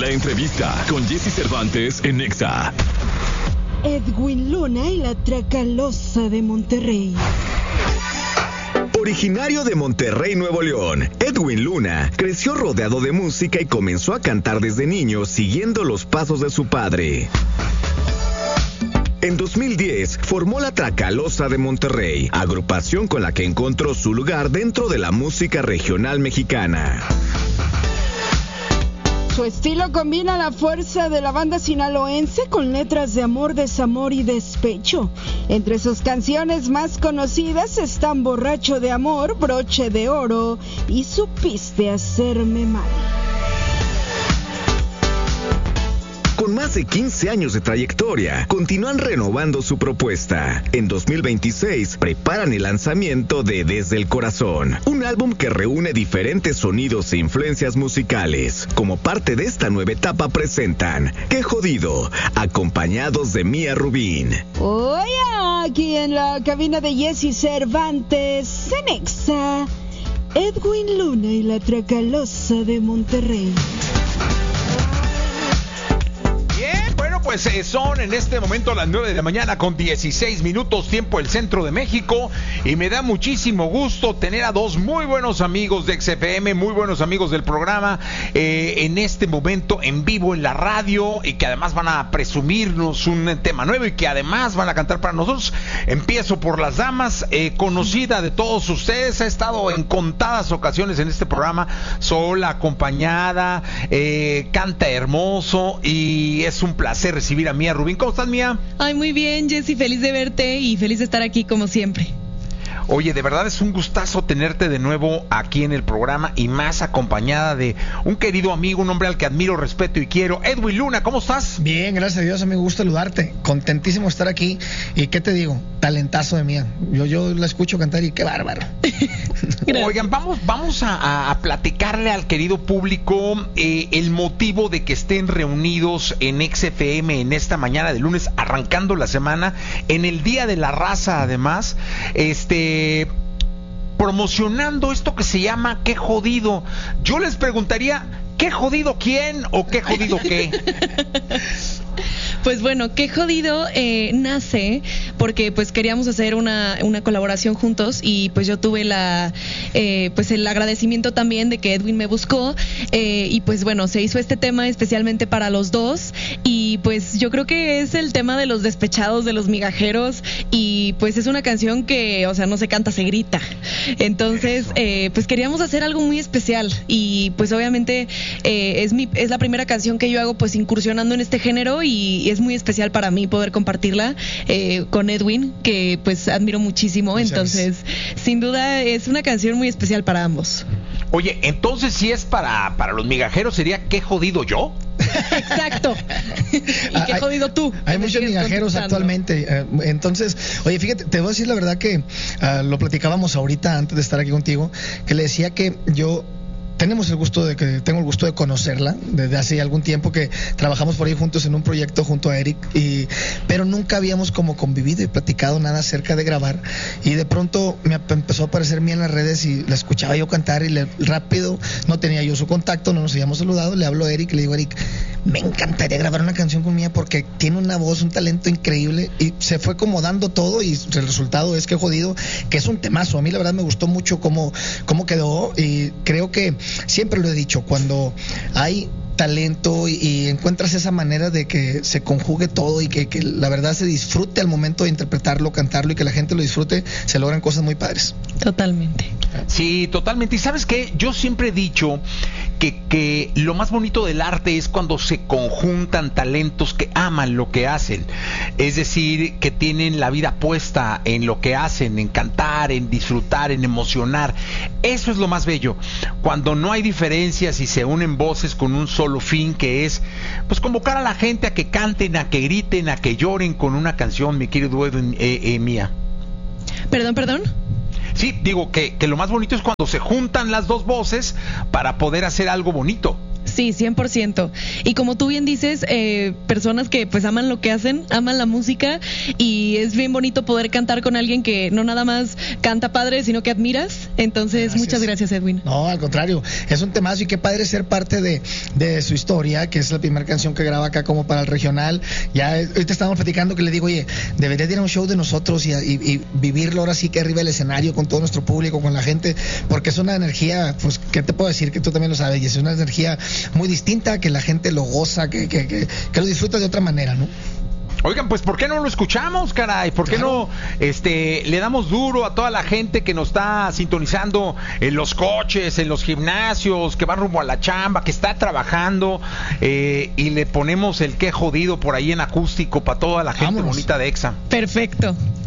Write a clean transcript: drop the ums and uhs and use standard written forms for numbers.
La entrevista con Jesse Cervantes en Nexa. Edwin Luna y la Tracalosa de Monterrey. Originario de Monterrey, Nuevo León, Edwin Luna creció rodeado de música y comenzó a cantar desde niño siguiendo los pasos de su padre. En 2010 formó la Tracalosa de Monterrey, agrupación con la que encontró su lugar dentro de la música regional mexicana. Su estilo combina la fuerza de la banda sinaloense con letras de amor, desamor y despecho. Entre sus canciones más conocidas están Borracho de Amor, Broche de Oro y Supiste Hacerme Mal. Con más de 15 años de trayectoria, continúan renovando su propuesta. En 2026 preparan el lanzamiento de Desde el Corazón, un álbum que reúne diferentes sonidos e influencias musicales. Como parte de esta nueva etapa presentan Qué Jodido, acompañados de Mía Rubín. Hoy aquí en la cabina de Jesse Cervantes, en Nexa, Edwin Luna y la Tracalosa de Monterrey. Pues son en este momento las 9 de la mañana con 16 minutos, tiempo del centro de México, y me da muchísimo gusto tener a dos muy buenos amigos de XFM, muy buenos amigos del programa, en este momento en vivo en la radio, y que además van a presumirnos un tema nuevo y que además van a cantar para nosotros. Empiezo por las damas, conocida de todos ustedes, ha estado en contadas ocasiones en este programa, sola, acompañada, canta hermoso y es un placer recibir a Mía Rubín. ¿Cómo estás, Mía? Ay, muy bien, Jessy, feliz de verte y feliz de estar aquí como siempre. Oye, de verdad es un gustazo tenerte de nuevo aquí en el programa y más acompañada de un querido amigo, un hombre al que admiro, respeto y quiero, Edwin Luna. ¿Cómo estás? Bien, gracias a Dios, amigo, gusto saludarte. Contentísimo de estar aquí. ¿Y qué te digo? Talentazo de Mía. Yo la escucho cantar y qué bárbaro. Oigan, vamos a platicarle al querido público el motivo de que estén reunidos en XFM en esta mañana de lunes, arrancando la semana, en el Día de la Raza, además, promocionando esto que se llama Qué Jodido. Yo les preguntaría, ¿qué jodido quién o qué jodido qué? Pues bueno, Qué Jodido nace porque pues queríamos hacer una colaboración juntos y pues yo tuve pues el agradecimiento también de que Edwin me buscó y pues bueno, se hizo este tema especialmente para los dos y pues yo creo que es el tema de los despechados, de los migajeros y pues es una canción que, o sea, no se canta, se grita. Entonces, pues queríamos hacer algo muy especial y pues obviamente es la primera canción que yo hago pues incursionando en este género y es muy especial para mí poder compartirla con Edwin, que pues admiro muchísimo. Entonces, sin duda es una canción muy especial para ambos. Oye, entonces si es para los migajeros, ¿sería Qué Jodido yo? Exacto. ¿Y qué jodido tú? Hay muchos migajeros actualmente. Entonces, oye, fíjate, te voy a decir la verdad que lo platicábamos ahorita antes de estar aquí contigo, que le decía que tengo el gusto de conocerla desde hace algún tiempo que trabajamos por ahí juntos en un proyecto junto a Eric, pero nunca habíamos como convivido y platicado nada acerca de grabar, y de pronto me empezó a aparecer Mía en las redes y la escuchaba yo cantar y rápido, no tenía yo su contacto, no nos habíamos saludado, le hablo a Eric y le digo, Eric, me encantaría grabar una canción con Mía porque tiene una voz, un talento increíble, y se fue como dando todo y el resultado es Qué Jodido, que es un temazo. A mí la verdad me gustó mucho cómo quedó, y creo que siempre lo he dicho, cuando hay talento y encuentras esa manera de que se conjugue todo y que la verdad se disfrute al momento de interpretarlo, cantarlo y que la gente lo disfrute, se logran cosas muy padres. Totalmente. Sí, totalmente. Y ¿sabes qué? Yo siempre he dicho que lo más bonito del arte es cuando se conjuntan talentos que aman lo que hacen. Es decir, que tienen la vida puesta en lo que hacen, en cantar, en disfrutar, en emocionar. Eso es lo más bello. Cuando no hay diferencias y se unen voces con un solo fin, que es pues convocar a la gente a que canten, a que griten, a que lloren con una canción, mi querido Edwin, Mía. ¿Perdón? Sí, digo que lo más bonito es cuando se juntan las dos voces para poder hacer algo bonito. Sí, 100%. Y como tú bien dices, personas que pues aman lo que hacen, aman la música, y es bien bonito poder cantar con alguien que no nada más canta padre, sino que admiras. Entonces, muchas gracias, Edwin. No, al contrario, es un temazo y qué padre ser parte de su historia, que es la primera canción que graba acá como para el regional. Ya ahorita estábamos platicando que le digo, oye, debería ir a un show de nosotros y vivirlo ahora sí que arriba del escenario con todo nuestro público, con la gente, porque es una energía, pues, ¿qué te puedo decir? Que tú también lo sabes, y es una energía muy distinta, que la gente lo goza, que lo disfruta de otra manera, ¿no? Oigan, pues ¿por qué no lo escuchamos, caray? ¿Por qué no le damos duro a toda la gente que nos está sintonizando en los coches, en los gimnasios, que va rumbo a la chamba, que está trabajando, y le ponemos el qué jodido por ahí en acústico para toda la gente bonita de Exa? Perfecto.